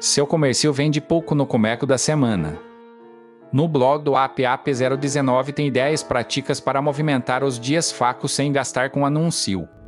Seu comércio vende pouco no Comeco da semana. No blog do AP019 tem ideias práticas para movimentar os dias fracos sem gastar com anúncio.